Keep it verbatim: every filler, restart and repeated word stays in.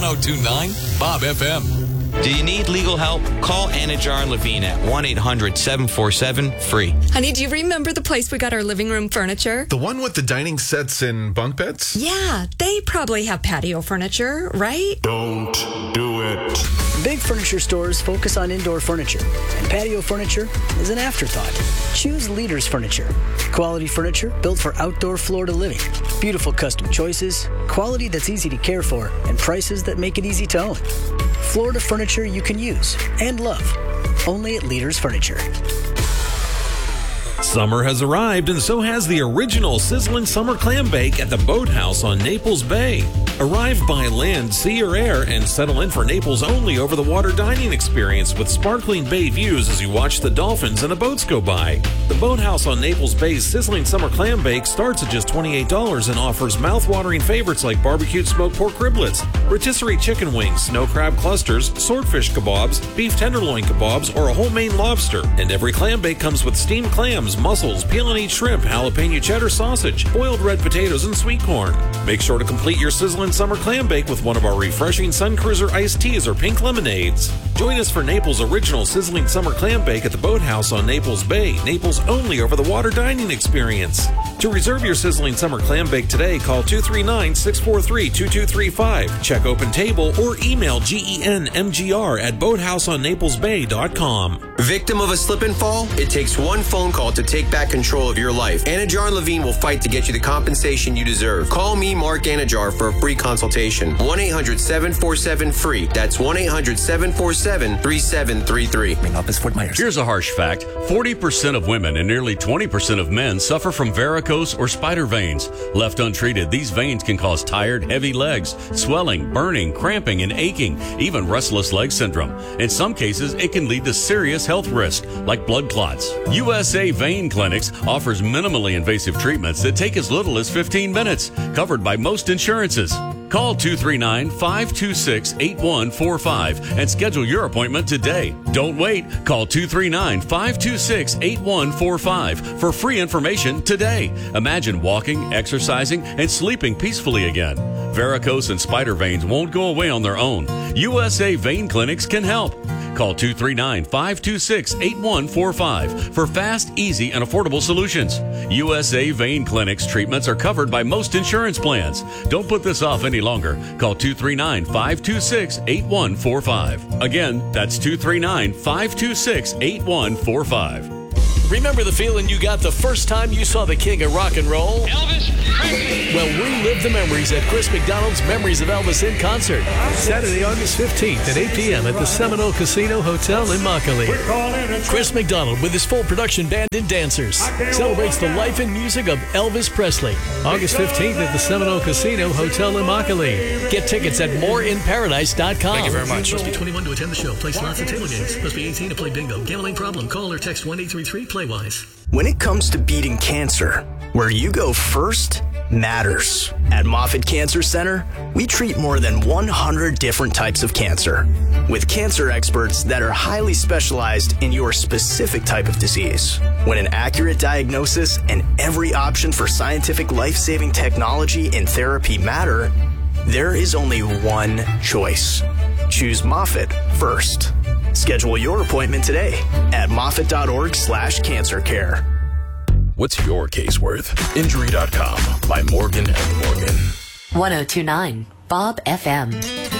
oh two nine Bob F M. Do you need legal help? Call Anajar and Levine at one eight hundred seven four seven free. Honey, do you remember the place we got our living room furniture? The one with the dining sets and bunk beds? Yeah, they probably have patio furniture, right? Don't do it. Big furniture stores focus on indoor furniture, and patio furniture is an afterthought. Choose Leaders Furniture. Quality furniture built for outdoor Florida living. Beautiful custom choices, quality that's easy to care for, and prices that make it easy to own. Florida furniture you can use and love. Only at Leaders Furniture. Summer has arrived, and so has the original sizzling summer clam bake at the Boathouse on Naples Bay. Arrive by land, sea, or air and settle in for Naples' only over-the-water dining experience with sparkling bay views as you watch the dolphins and the boats go by. The Boathouse on Naples Bay's sizzling summer clam bake starts at just twenty-eight dollars and offers mouth-watering favorites like barbecued smoked pork riblets, rotisserie chicken wings, snow crab clusters, swordfish kebabs, beef tenderloin kebabs, or a whole Maine lobster. And every clam bake comes with steamed clams, mussels, peel and eat shrimp, jalapeno cheddar sausage, boiled red potatoes, and sweet corn. Make sure to complete your sizzling summer clam bake with one of our refreshing Sun Cruiser iced teas or pink lemonades. Join us for Naples' original sizzling summer clam bake at the Boathouse on Naples Bay, Naples' only over-the-water dining experience. To reserve your sizzling summer clam bake today, call two three nine, six four three, two two three five. Check open table or email genmgr at boathouse on naples bay dot com. Victim of a slip and fall? It takes one phone call to take back control of your life. Anajar and Levine will fight to get you the compensation you deserve. Call me, Mark Anajar, for a free consultation. one eight hundred seven four seven free. That's one eight hundred seven four seven three seven three three. Ring up as Fort Myers. Here's a harsh fact. forty percent of women and nearly twenty percent of men suffer from varicose or spider veins. Left untreated, these veins can cause tired, heavy legs, swelling, burning, cramping, and aching, even restless leg syndrome. In some cases, it can lead to serious health risk, like blood clots. U S A Vein Clinics offers minimally invasive treatments that take as little as fifteen minutes, covered by most insurances. Call two three nine, five two six, eight one four five and schedule your appointment today. Don't wait. Call two three nine, five two six, eight one four five for free information today. Imagine walking, exercising, and sleeping peacefully again. Varicose and spider veins won't go away on their own. U S A Vein Clinics can help. Call two three nine, five two six, eight one four five for fast, easy, and affordable solutions. U S A Vein Clinics treatments are covered by most insurance plans. Don't put this off any longer. Call two three nine, five two six, eight one four five. Again, that's two three nine, five two six, eight one four five. Remember the feeling you got the first time you saw the king of rock and roll? Elvis Presley. Well, relive the memories at Chris McDonald's Memories of Elvis in Concert. Saturday, August fifteenth at eight p.m. at the Seminole Casino Hotel in Immokalee. Chris McDonald with his full production band and dancers celebrates the life and music of Elvis Presley. August fifteenth at the Seminole Casino Hotel in Immokalee. Get tickets at more in paradise dot com. Thank you very much. Must be twenty-one to attend the show. Play slots and table games. Must be eighteen to play bingo. Gambling problem? Call or text one eight three three play wise. When it comes to beating cancer, where you go first matters. At Moffitt Cancer Center, we treat more than one hundred different types of cancer with cancer experts that are highly specialized in your specific type of disease. When an accurate diagnosis and every option for scientific life-saving technology and therapy matter, there is only one choice. Choose Moffitt first. Schedule your appointment today at moffitt.org slash cancer care. What's your case worth? Injury dot com by Morgan and Morgan. ten twenty-nine Bob F M.